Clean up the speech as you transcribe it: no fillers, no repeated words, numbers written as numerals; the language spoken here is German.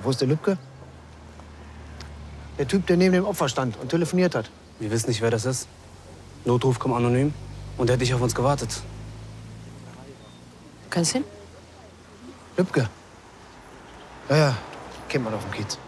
Wo ist der Lübke? Der Typ, der neben dem Opfer stand und telefoniert hat. Wir wissen nicht, wer das ist. Notruf kam anonym und er hat nicht auf uns gewartet. Kannst hin? Lübke. Ja, kennt man auf dem Kiez.